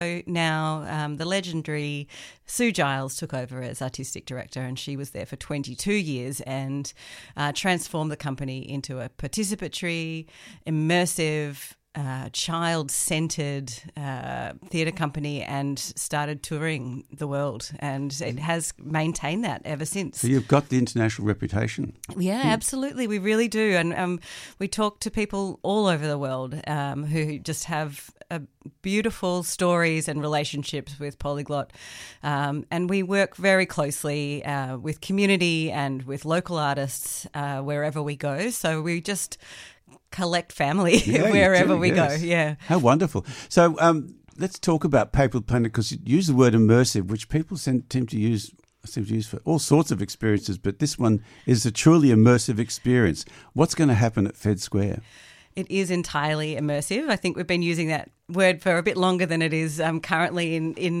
Now, the legendary Sue Giles took over as artistic director, and she was there for 22 years and transformed the company into a participatory, immersive, child-centred theatre company and started touring the world, and it has maintained that ever since. So you've got the international reputation. Yeah, absolutely. We really do. And we talk to people all over the world who just have beautiful stories and relationships with Polyglot. And we work very closely with community and with local artists wherever we go. So we just collect family wherever we go. Yeah. How wonderful. So let's talk about Paper Planet, because you use the word immersive, which people seem to use for all sorts of experiences, but this one is a truly immersive experience. What's going to happen at Fed Square? It is entirely immersive. I think we've been using that word for a bit longer than it is currently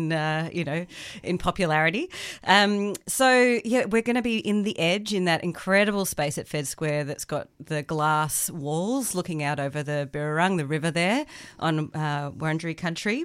in popularity. We're going to be in the Edge, in that incredible space at Fed Square that's got the glass walls looking out over the Birrarung, the river there on Wurundjeri country,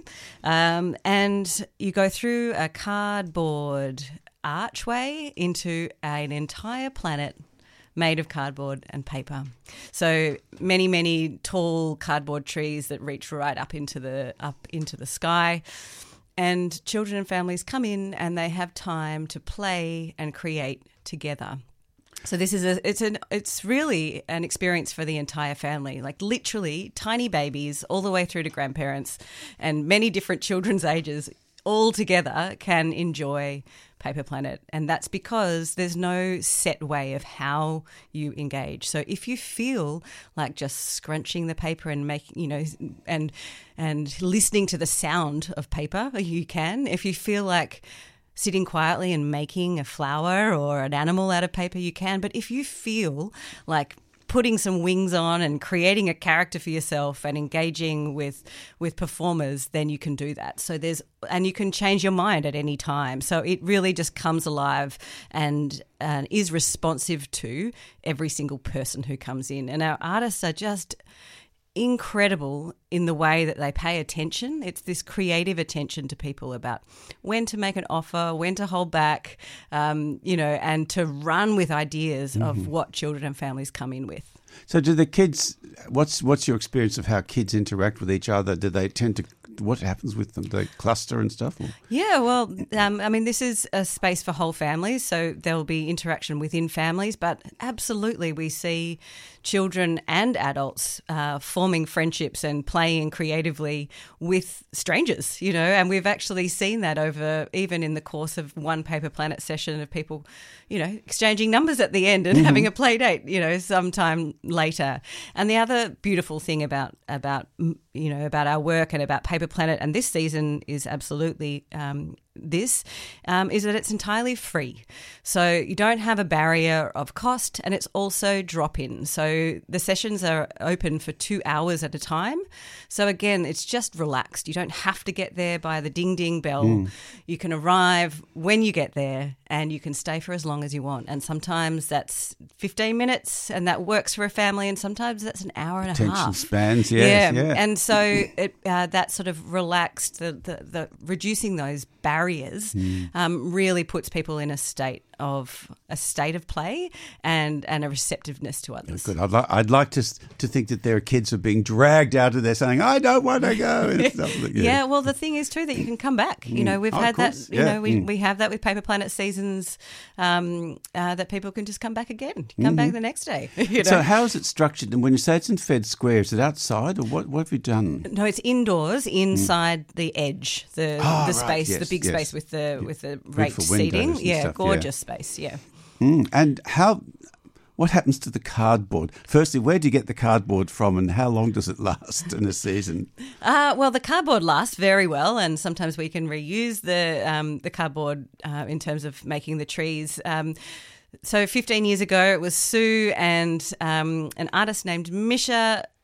and you go through a cardboard archway into an entire planet made of cardboard and paper. So many, many tall cardboard trees that reach right up into the sky. And children and families come in and they have time to play and create together. So this is it's really an experience for the entire family, like literally tiny babies all the way through to grandparents and many different children's ages all together can enjoy Paper Planet, and that's because there's no set way of how you engage. So if you feel like just scrunching the paper and making, and listening to the sound of paper, you can. If you feel like sitting quietly and making a flower or an animal out of paper, you can. But if you feel like putting some wings on and creating a character for yourself and engaging with performers, then you can do that. So and you can change your mind at any time. So it really just comes alive and is responsive to every single person who comes in. And our artists are just incredible in the way that they pay attention. It's this creative attention to people about when to make an offer, when to hold back, and to run with ideas of what children and families come in with. So do the kids, what's your experience of how kids interact with each other? Do they tend to, what happens with them? Do they cluster and stuff? Or? Yeah, well, this is a space for whole families, so there'll be interaction within families, but absolutely we see children and adults forming friendships and playing creatively with strangers, and we've actually seen that over even in the course of one Paper Planet session of people, exchanging numbers at the end and having a play date, sometime later. And the other beautiful thing about our work and about Paper Planet, and this season is absolutely is that it's entirely free. So you don't have a barrier of cost, and it's also drop-in. So the sessions are open for 2 hours at a time. So again, it's just relaxed. You don't have to get there by the ding-ding bell. You can arrive when you get there and you can stay for as long as you want. And sometimes that's 15 minutes and that works for a family, and sometimes that's an hour and a half. Attention spans, yes. Yeah. And so that sort of relaxed, the reducing those barriers really puts people in a state of play and a receptiveness to others. Good. I'd like to think that there are kids who are being dragged out of there saying, "I don't want to go." And stuff. Yeah. Well, the thing is too that you can come back. We've had that. We have that with Paper Planet seasons that people can just come back again, back the next day. So how is it structured? And when you say it's in Fed Square, is it outside or what have you done? No, it's indoors, inside the Edge, the space, the big space with the raked seating. Yeah, gorgeous space. Yeah. And what happens to the cardboard? Firstly, where do you get the cardboard from, and how long does it last in a season? Well, the cardboard lasts very well, and sometimes we can reuse the cardboard in terms of making the trees. So 15 years ago, it was Sue and an artist named Misha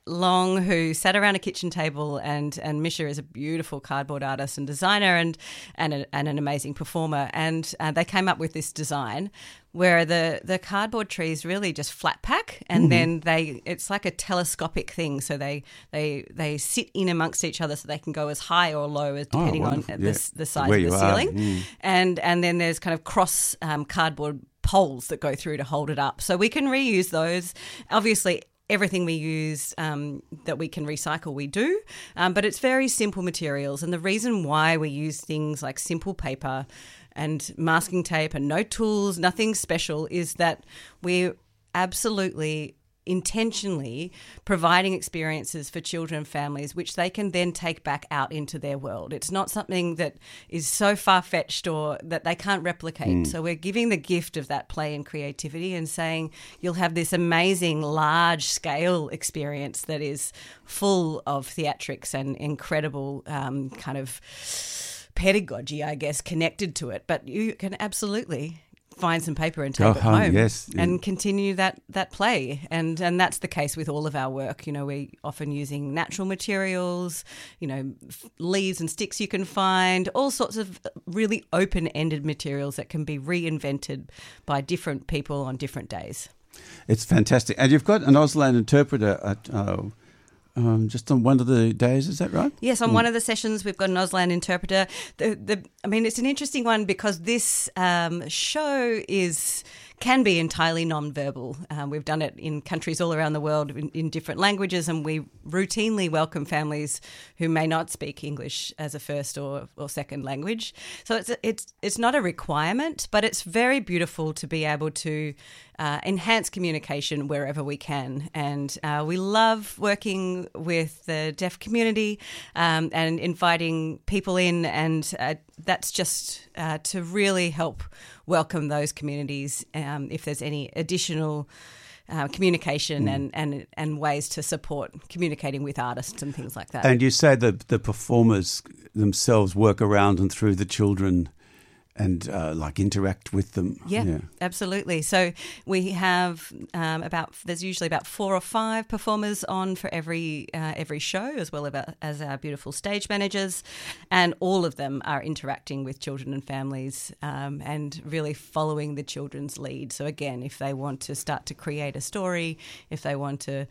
Long, who sat around a kitchen table, and Misha is a beautiful cardboard artist and designer and an amazing performer, and they came up with this design where the cardboard trees really just flat pack, and then it's like a telescopic thing, so they sit in amongst each other so they can go as high or low as depending on the size where of the ceiling. And then there's kind of cross cardboard poles that go through to hold it up. So we can reuse those. Obviously, everything we use that we can recycle, we do, but it's very simple materials. And the reason why we use things like simple paper and masking tape and no tools, nothing special, is that we're absolutely intentionally providing experiences for children and families which they can then take back out into their world. It's not something that is so far-fetched or that they can't replicate. So we're giving the gift of that play and creativity and saying you'll have this amazing large-scale experience that is full of theatrics and incredible kind of pedagogy, I guess, connected to it. But you can absolutely find some paper and take it home and continue that play. And that's the case with all of our work. You know, we're often using natural materials, you know, leaves and sticks you can find, all sorts of really open-ended materials that can be reinvented by different people on different days. It's fantastic. And you've got an Auslan interpreter at just on one of the days, is that right? Yes, on one of the sessions we've got an Auslan interpreter. I mean, it's an interesting one because this show can be entirely non-verbal. We've done it in countries all around the world in different languages, and we routinely welcome families who may not speak English as a first or second language. So it's not a requirement, but it's very beautiful to be able to enhance communication wherever we can. And we love working with the deaf community and inviting people in, and that's just to really help welcome those communities if there's any additional communication and ways to support communicating with artists and things like that. And you say that the performers themselves work around and through the children and like interact with them. Yeah, absolutely. So we have there's usually about 4 or 5 performers on for every show, as well as our beautiful stage managers, and all of them are interacting with children and families and really following the children's lead. So again, if they want to start to create a story, if they want to,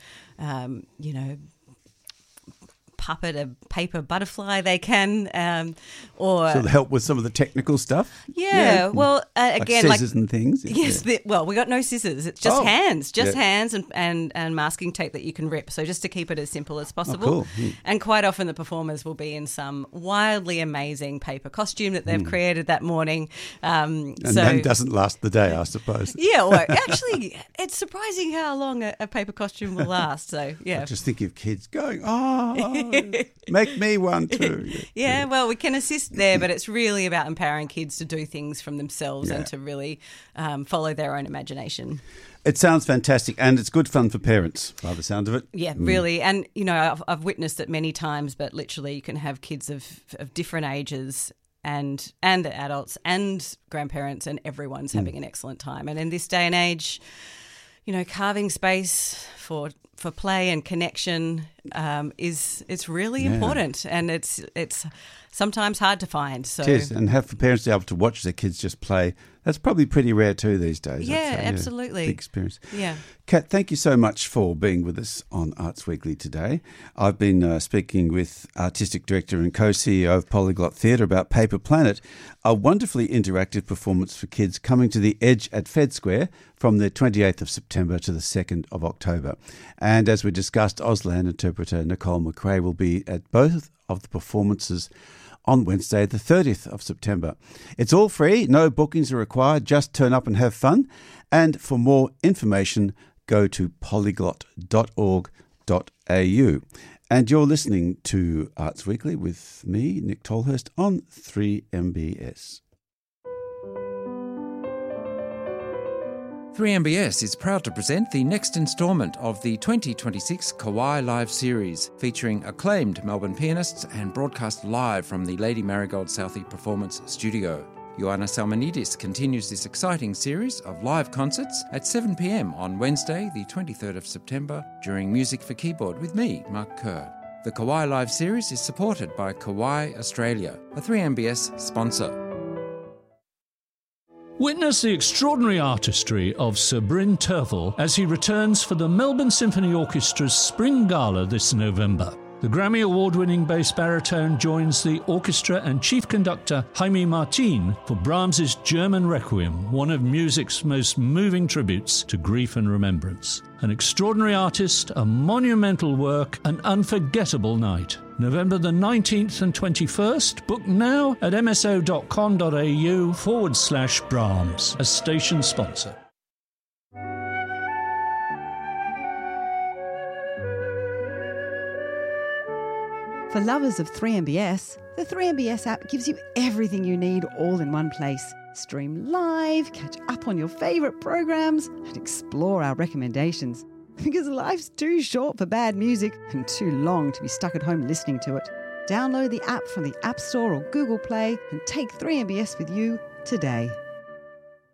puppet a paper butterfly, they can, or so help with some of the technical stuff. Well, again, like scissors and things. Yes, we got no scissors. It's just hands, hands and masking tape that you can rip. So just to keep it as simple as possible. Cool. And quite often the performers will be in some wildly amazing paper costume that they've created that morning. And that doesn't last the day, I suppose. Yeah, well, actually, it's surprising how long a paper costume will last. So I just think of kids going, make me one too. Yeah, well, we can assist there, but it's really about empowering kids to do things from themselves and to really follow their own imagination. It sounds fantastic, and it's good fun for parents by the sound of it. Yeah, really. And, you know, I've witnessed it many times, but literally you can have kids of different ages and adults and grandparents, and everyone's having an excellent time. And in this day and age, you know, carving space for play and connection it's really important, and it's sometimes hard to find. So it is, and for parents to be able to watch their kids just play, that's probably pretty rare too these days. Yeah, absolutely. Big experience. Yeah. Kat, thank you so much for being with us on Arts Weekly today. I've been speaking with Artistic Director and Co-CEO of Polyglot Theatre about Paper Planet, a wonderfully interactive performance for kids coming to the Edge at Fed Square from the 28th of September to the 2nd of October. And as we discussed, Auslan interpreter Nicole McRae will be at both of the performances on Wednesday, the 30th of September. It's all free, no bookings are required, just turn up and have fun. And for more information, go to polyglot.org.au. And you're listening to Arts Weekly with me, Nick Tolhurst, on 3MBS. 3MBS is proud to present the next instalment of the 2026 Kauai Live series, featuring acclaimed Melbourne pianists and broadcast live from the Lady Marigold Southey Performance Studio. Ioanna Salmonidis continues this exciting series of live concerts at 7 p.m. on Wednesday, the 23rd of September, during Music for Keyboard with me, Mark Kerr. The Kawai Live series is supported by Kawai Australia, a 3MBS sponsor. Witness the extraordinary artistry of Sir Bryn Terfel as he returns for the Melbourne Symphony Orchestra's Spring Gala this November. The Grammy Award-winning bass baritone joins the orchestra and chief conductor Jaime Martin for Brahms's German Requiem, one of music's most moving tributes to grief and remembrance. An extraordinary artist, a monumental work, an unforgettable night. November the 19th and 21st. Book now at mso.com.au/Brahms, a station sponsor. For lovers of 3MBS, the 3MBS app gives you everything you need all in one place. Stream live, catch up on your favourite programs, and explore our recommendations. Because life's too short for bad music and too long to be stuck at home listening to it. Download the app from the App Store or Google Play and take 3MBS with you today.